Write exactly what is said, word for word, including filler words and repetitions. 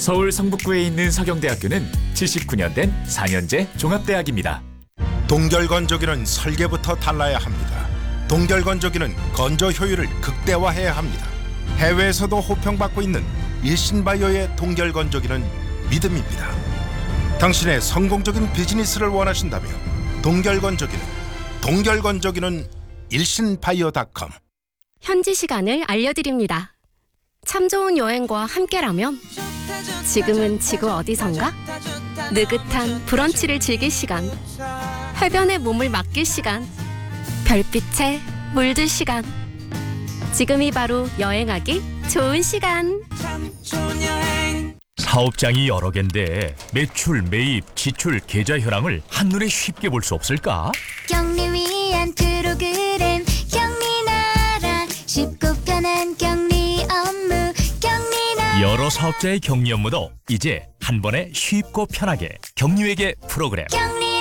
서울 성북구에 있는 서경대학교는 칠십구 년 된 사 년제 종합대학입니다. 동결건조기는 설계부터 달라야 합니다. 동결건조기는 건조 효율을 극대화해야 합니다. 해외에서도 호평받고 있는 일신바이오의 동결건조기는 믿음입니다. 당신의 성공적인 비즈니스를 원하신다면 동결건조기는 동결건조기는 일신바이오닷컴. 현지 시간을 알려드립니다. 참 좋은 여행과 함께라면 지금은 지구 어디선가? 느긋한 브런치를 즐길 시간, 해변에 몸을 맡길 시간, 별빛에 물들 시간. 지금이 바로 여행하기 좋은 시간. 사업장이 여러 개인데 매출, 매입, 지출, 계좌 현황을 한눈에 쉽게 볼 수 없을까? 격리 위한 프로그램 격리나라 쉽고 편한 격리 업무 격리나라. 여러 사업자의 격리 업무도 이제 한 번에 쉽고 편하게 격리회계 프로그램. 격리